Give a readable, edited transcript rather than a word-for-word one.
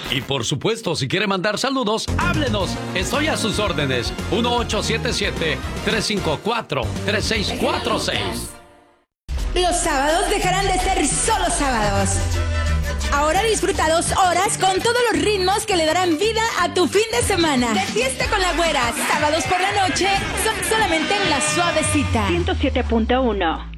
Y por supuesto, si quiere mandar saludos, háblenos. Estoy a sus órdenes. 1877-354-3646. Los sábados dejarán de ser solo sábados. Ahora disfruta 2 horas con todos los ritmos que le darán vida a tu fin de semana. De fiesta con la güera, sábados por la noche, son solamente en La Suavecita. 107.1